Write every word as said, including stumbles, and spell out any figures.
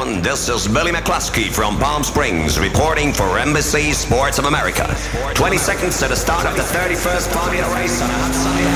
everyone. This is Billy McCluskey from Palm Springs reporting for Embassy Sports of America. twenty seconds to the start of the thirty-first Formula race on a hot sunny